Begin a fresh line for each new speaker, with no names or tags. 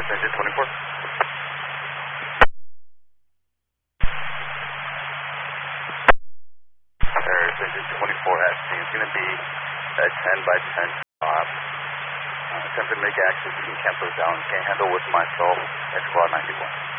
Paris Engine 24. Paris Engine 24 at sea is going to be a 10 by 10 job. Attempt to make access, you can cancel it down. Can't handle with myself at Squad 91.